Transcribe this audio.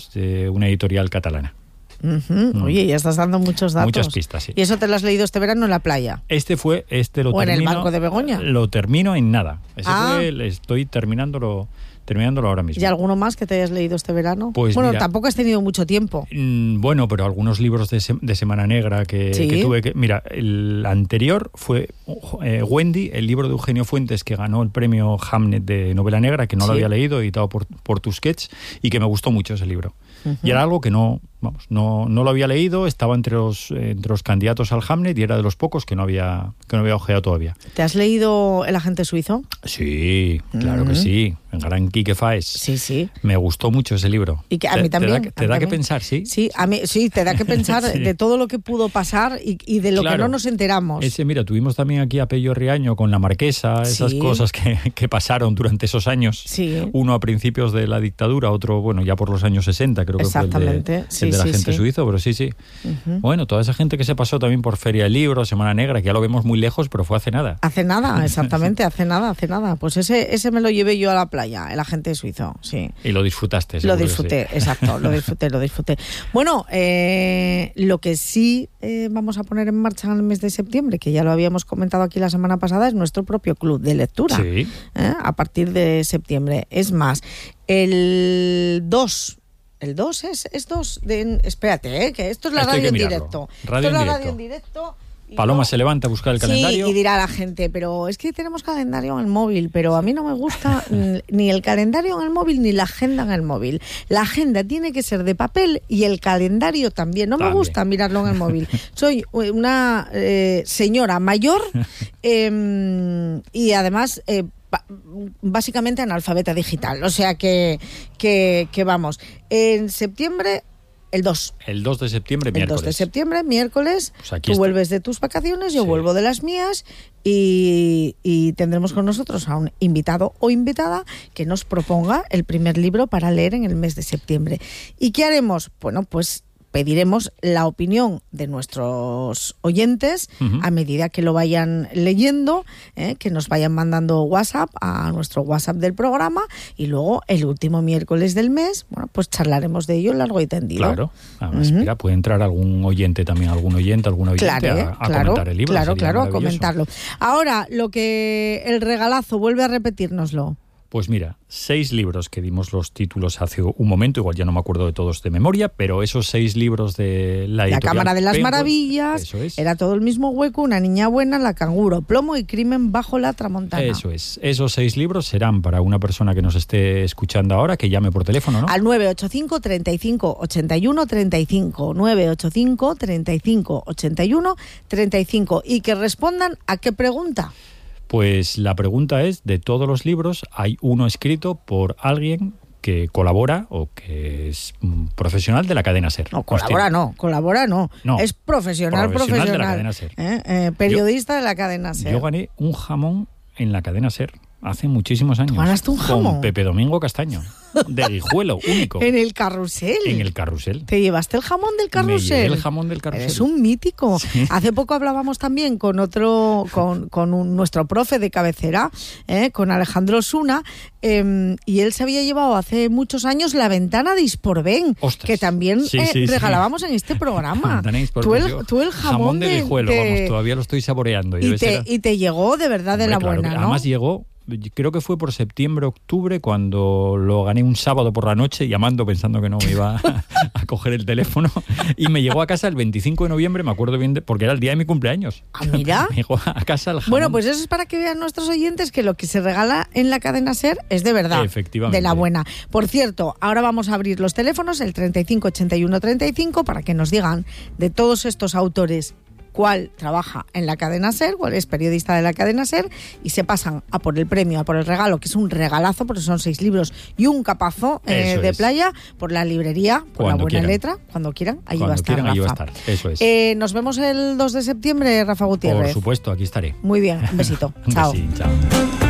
de una editorial catalana. Oye, ya estás dando muchos datos. Muchas pistas, sí. ¿Y eso te lo has leído este verano en la playa? Este lo ¿O termino, en el Banco de Begoña? Lo termino en nada. Estoy terminándolo ahora mismo. ¿Y alguno más que te hayas leído este verano? Pues bueno, mira, tampoco has tenido mucho tiempo. Bueno, pero algunos libros de Semana Negra que tuve que... Mira, el anterior fue Wendy, el libro de Eugenio Fuentes, que ganó el premio Hamnet de novela negra, que no lo había leído, editado por Tusquets, y que me gustó mucho ese libro. Y era algo que no lo había leído, estaba entre los candidatos al Hamnet y era de los pocos que no había ojeado todavía. ¿Te has leído El agente suizo? Sí, claro que sí. El gran Quique Fáez. Sí. Me gustó mucho ese libro. Y que a mí también. ¿Te da que pensar, sí? Sí, a mí sí, te da que pensar de todo lo que pudo pasar y de lo que no nos enteramos. Mira, tuvimos también aquí a Pello Riaño con La Marquesa, esas cosas que pasaron durante esos años. Sí. Uno a principios de la dictadura, otro, ya por los años 60, creo que fue el de la gente suizo, pero sí. Bueno, toda esa gente que se pasó también por Feria del Libro, Semana Negra, que ya lo vemos muy lejos, pero fue hace nada. Hace nada, exactamente, hace nada. Pues ese me lo llevé yo a la playa, El agente suizo, sí. Y lo disfrutaste. Lo disfruté, exacto, lo disfruté. Bueno, lo que sí vamos a poner en marcha en el mes de septiembre, que ya lo habíamos comentado aquí la semana pasada, es nuestro propio club de lectura. Sí. A partir de septiembre. Es más, el 2 es 2 espérate, que esto es la radio en directo. Radio en directo. Paloma se levanta a buscar el calendario. Sí, y dirá la gente, pero es que tenemos calendario en el móvil, pero a mí no me gusta ni el calendario en el móvil ni la agenda en el móvil. La agenda tiene que ser de papel y el calendario también. No me gusta mirarlo en el móvil. Soy una señora mayor y además... básicamente analfabeta digital, o sea que vamos, en septiembre el 2 de septiembre, miércoles. El 2 de septiembre, miércoles, pues tú vuelves de tus vacaciones, yo vuelvo de las mías y tendremos con nosotros a un invitado o invitada que nos proponga el primer libro para leer en el mes de septiembre. ¿Y qué haremos? Bueno, pues pediremos la opinión de nuestros oyentes a medida que lo vayan leyendo, que nos vayan mandando WhatsApp a nuestro WhatsApp del programa y luego el último miércoles del mes, bueno, pues charlaremos de ello largo y tendido. Claro, además, mira, puede entrar algún oyente también, alguna oyente a comentar el libro. Claro, a comentarlo. Ahora, el regalazo, vuelve a repetírnoslo. Pues mira, 6 libros que dimos los títulos hace un momento, igual ya no me acuerdo de todos de memoria, pero esos 6 libros de la editorial La Cámara de las Penguin, Maravillas, eso es. Era todo el mismo hueco, Una niña buena, La canguro, Plomo y Crimen bajo la tramontana. Eso es. Esos 6 libros serán para una persona que nos esté escuchando ahora, que llame por teléfono, ¿no? Al 985 35 81 35, 985 35 81 35 y que respondan a qué pregunta. Pues la pregunta es, de todos los libros, hay uno escrito por alguien que colabora o que es profesional de la cadena SER. No, colabora no. Es profesional. De la cadena SER. Periodista de la cadena SER. Yo gané un jamón en la cadena SER hace muchísimos años. ¿Ganaste un jamón? Con Pepe Domingo Castaño, de Guijuelo, único. ¿En el carrusel? En el carrusel. ¿Te llevaste el jamón del carrusel? Me llevé el jamón del carrusel. Es un mítico. Sí. Hace poco hablábamos también con nuestro profe de cabecera, con Alejandro Osuna, y él se había llevado hace muchos años La Ventana de Isporben, que también regalábamos en este programa. Tú el jamón de Guijuelo, vamos, todavía lo estoy saboreando. Y te llegó de verdad de la buena, ¿no? Además llegó... Creo que fue por septiembre, octubre, cuando lo gané un sábado por la noche, llamando pensando que no me iba a coger el teléfono, y me llegó a casa el 25 de noviembre, me acuerdo bien, porque era el día de mi cumpleaños. Ah, mira. Me llegó a casa el jamón. Bueno, pues eso es para que vean nuestros oyentes que lo que se regala en la cadena SER es de verdad. Efectivamente. De la buena. Por cierto, ahora vamos a abrir los teléfonos, el 35 81 35, para que nos digan de todos estos autores cuál trabaja en la cadena SER, cuál es periodista de la cadena SER, y se pasan a por el premio, a por el regalo, que es un regalazo, porque son 6 libros y un capazo de playa, por la librería, por la buena letra, cuando quieran, allí va a estar Rafa. Eso es. Nos vemos el 2 de septiembre, Rafa Gutiérrez. Por supuesto, aquí estaré. Muy bien, un besito. Chao. Chao.